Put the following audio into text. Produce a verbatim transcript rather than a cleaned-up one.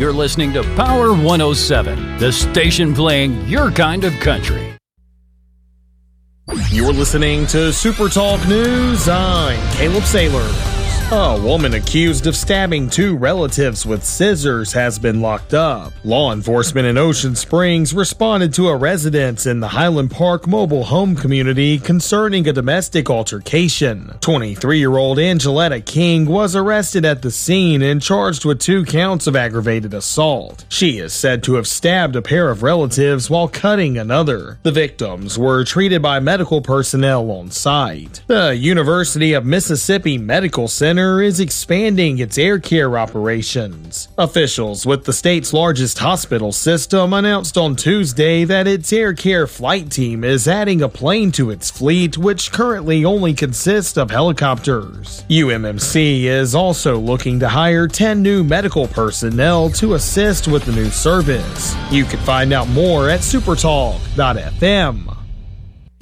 You're listening to Power one oh seven, the station playing your kind of country. You're listening to Super Talk News. I'm Caleb Saylor. A woman accused of stabbing two relatives with scissors has been locked up. Law enforcement in Ocean Springs responded to a residence in the Highland Park mobile home community concerning a domestic altercation. twenty-three-year-old Angeletta King was arrested at the scene and charged with two counts of aggravated assault. She is said to have stabbed a pair of relatives while cutting another. The victims were treated by medical personnel on site. The University of Mississippi Medical Center is expanding its air care operations. Officials with the state's largest hospital system announced on Tuesday that its air care flight team is adding a plane to its fleet, which currently only consists of helicopters. U M M C is also looking to hire ten new medical personnel to assist with the new service. You can find out more at supertalk dot f m.